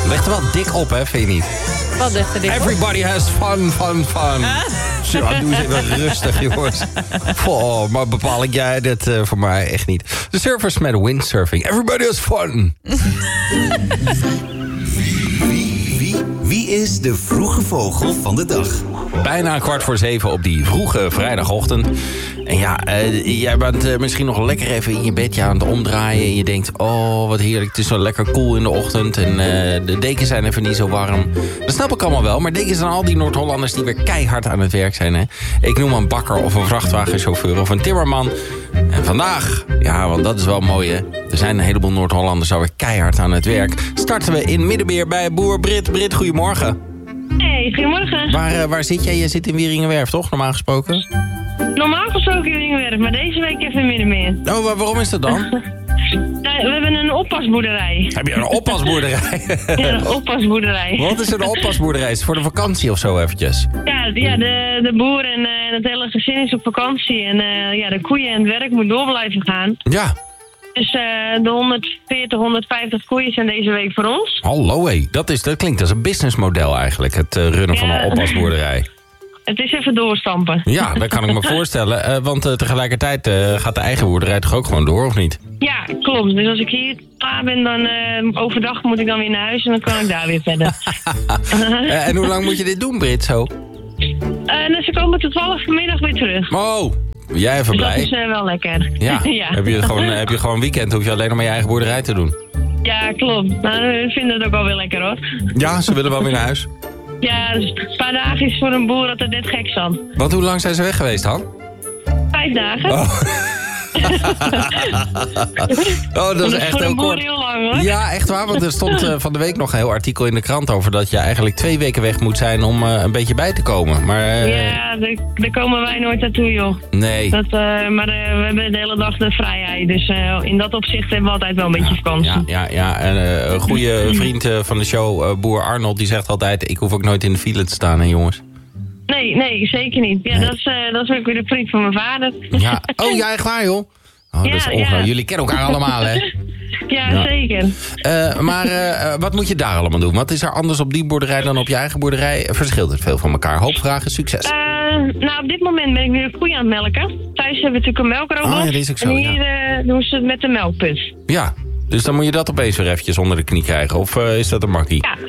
Leg er wel dik op, hè, vind je niet? Wat ligt er dik op? Everybody has fun. Zo, doe eens even rustig, jongens. Oh, maar bepaal ik jij dit voor mij echt niet. De surfers met windsurfing. Everybody has fun. Wie is de vroege vogel van de dag? Bijna 6:15 op die vroege vrijdagochtend. En ja, jij bent misschien nog lekker even in je bedje aan het omdraaien. En je denkt, oh wat heerlijk, het is zo lekker koel in de ochtend. En de dekens zijn even niet zo warm. Dat snap ik allemaal wel. Maar denk eens aan al die Noord-Hollanders die weer keihard aan het werk zijn. Hè? Ik noem een bakker of een vrachtwagenchauffeur of een timmerman. En vandaag, ja, want dat is wel mooi, hè. Er zijn een heleboel Noord-Hollanders alweer keihard aan het werk. Starten we in Middenmeer bij boer Brit. Brit, goedemorgen. Hey, goedemorgen. Waar zit jij? Je zit in Wieringenwerf, toch? Normaal gesproken? Normaal gesproken in Wieringenwerf, maar deze week even in Middenmeer. Oh, waarom is dat dan? We hebben een oppasboerderij. Heb je een oppasboerderij? Ja, een oppasboerderij. Wat is een oppasboerderij? Is het voor de vakantie of zo eventjes? Ja, de boer en het hele gezin is op vakantie. En de koeien en het werk moet door blijven gaan. Ja. Dus de 140, 150 koeien zijn deze week voor ons. Hallo, hé. Dat klinkt als een businessmodel eigenlijk, het runnen van een oppasboerderij. Het is even doorstampen. Ja, dat kan ik me voorstellen. Want tegelijkertijd gaat de eigen boerderij toch ook gewoon door, of niet? Ja, klopt. Dus als ik hier klaar ben, dan overdag moet ik dan weer naar huis en dan kan ik daar weer verder. En hoe lang moet je dit doen, Brit, zo? Dus ze komen tot 12 vanmiddag weer terug. Oh, jij even Dus blij. dat is wel lekker. Ja. Ja. Heb je gewoon weekend, hoef je alleen nog maar je eigen boerderij te doen. Ja, klopt. Nou, we vinden het ook wel weer lekker, hoor. Ja, ze willen wel weer naar huis. Ja, dus een paar dagen is voor een boer altijd net gek zand. Want hoe lang zijn ze weg geweest dan? 5 dagen. Oh, dat is echt voor heel een boer kort. heel lang, hoor. Ja, echt waar, want er stond van de week nog een heel artikel in de krant over dat je eigenlijk 2 weken weg moet zijn om een beetje bij te komen. Maar, Ja, daar komen wij nooit naartoe, joh. Nee. Maar we hebben de hele dag de vrijheid. Dus in dat opzicht hebben we altijd wel een beetje vakantie. Ja. En een goede vriend van de show, boer Arnold, die zegt altijd, ik hoef ook nooit in de file te staan, hè jongens. Nee, zeker niet. Ja, Nee. dat is ook weer de vriend van mijn vader. Ja. Oh, ja, echt waar, joh. Oh, dat is Ja, ongelooflijk. ja. Jullie kennen elkaar allemaal, hè? Ja, zeker. Maar wat moet je daar allemaal doen? Wat is er anders op die boerderij dan op je eigen boerderij? Verschilt het veel van elkaar? Hoop vragen, succes. Nou, op dit moment ben ik weer een koe aan het melken. Thuis hebben we natuurlijk een melkrobot. Ah, ja, die is ook zo, en hier doen ze het met de melkput. Ja, dus dan moet je dat opeens weer eventjes onder de knie krijgen. Of is dat een makkie? Ja.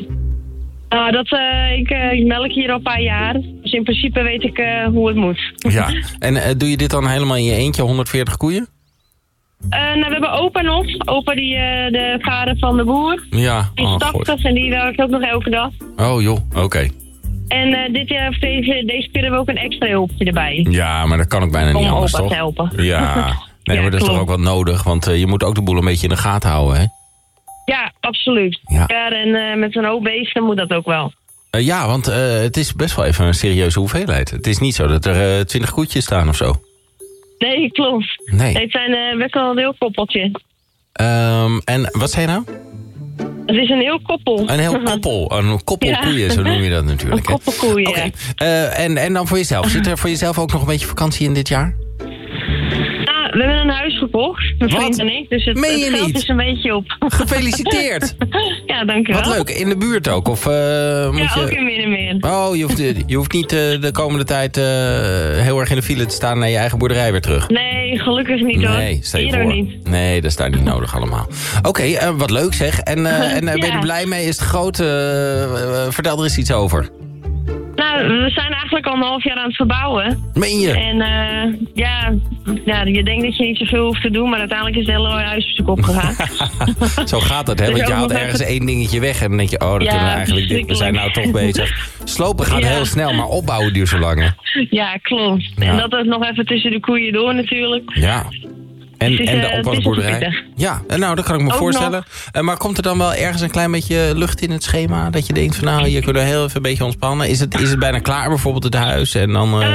Ik melk hier al een paar jaar. Dus in principe weet ik hoe het moet. Ja. En doe je dit dan helemaal in je eentje, 140 koeien? Nou, we hebben opa nog. Opa, de vader van de boer. Ja. Die is 80 en die werkt ook nog elke dag. Oh joh, oké. En deze keer hebben we ook een extra hulpje erbij. Ja, maar dat kan ook bijna niet Om anders, opa toch? te helpen. Ja. Nee, Ja, maar dat is toch klopt. ook wat nodig? Want je moet ook de boel een beetje in de gaten houden, hè? Ja, absoluut. Ja. Ja, en met zo'n hoop beesten moet dat ook wel. Ja, want het is best wel even een serieuze hoeveelheid. Het is niet zo dat er 20 koetjes staan of zo. Nee, klopt. Nee. Het zijn best wel een heel koppeltje. En wat zei je nou? Het is een heel koppel. Een heel koppel. Een koppel Ja. koeien, zo noem je dat natuurlijk. Een koppel koeien, Oké. ja. En dan voor jezelf. Zit er voor jezelf ook nog een beetje vakantie in dit jaar? Nou, we hebben een huis gekocht, mijn Wat? vriend en ik. Dus het Meen je geld niet? is een beetje op. Gefeliciteerd. Ja, dankjewel. Wat leuk. In de buurt ook? Of moet Ja, je... ook in Middenmeer. Oh, je hoeft niet de komende tijd heel erg in de file te staan naar je eigen boerderij weer terug. Nee, gelukkig niet hoor. Nee, stel je Hier ook voor. niet. Nee, dat is daar niet nodig allemaal. Oké, wat leuk zeg. En ben je Ja. er blij mee? Is het groot? Vertel er eens iets over. Nou, we zijn eigenlijk al een half jaar aan het verbouwen. Meen je? En je denkt dat je niet zoveel hoeft te doen, maar uiteindelijk is het hele huis op zijn kop gegaan. Zo gaat dat, hè? Dus Want je ook haalt nog ergens even- één dingetje weg en dan denk je, oh, dat Ja, kunnen we eigenlijk dit. We zijn nou toch bezig. Slopen gaat Ja. heel snel, maar opbouwen duurt zo lang, hè? Ja, klopt. Ja. En dat is nog even tussen de koeien door natuurlijk. Ja. En Het is, de het is oppasboerderij. pittig. Ja, nou, dat kan ik me Ook voorstellen. Maar komt er dan wel ergens een klein beetje lucht in het schema? Dat je denkt van, nou, hier kunnen we heel even een beetje ontspannen. Is het bijna klaar, bijvoorbeeld het huis? En dan zo?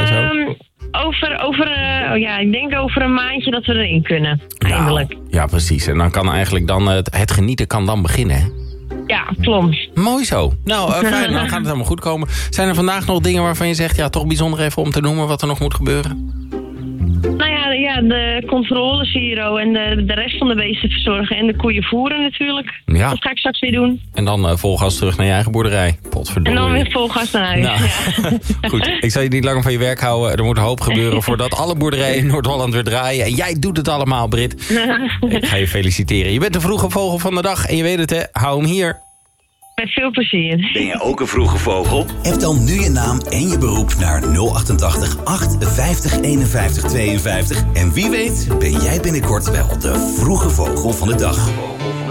Ik denk over een maandje dat we erin kunnen. Eindelijk. Nou, ja, precies. En dan kan eigenlijk dan het genieten kan dan beginnen, hè? Ja, klopt. Mooi zo. Nou, fijn. Dan gaat het helemaal goed komen. Zijn er vandaag nog dingen waarvan je zegt, ja, toch bijzonder even om te noemen wat er nog moet gebeuren? Nou ja, de controles hier en de rest van de beesten verzorgen. En de koeien voeren natuurlijk. Ja. Dat ga ik straks weer doen. En dan vol gas terug naar je eigen boerderij. Potverdorie. En dan weer vol gas naar huis. Nou, Ja. goed. Ik zal je niet langer van je werk houden. Er moet een hoop gebeuren voordat alle boerderijen in Noord-Holland weer draaien. En jij doet het allemaal, Brit. Ik ga je feliciteren. Je bent de vroege vogel van de dag. En je weet het, hè? Hou hem hier. Met veel plezier. Ben je ook een vroege vogel? App dan nu je naam en je beroep naar 088 850 51 52. En wie weet ben jij binnenkort wel de vroege vogel van de dag.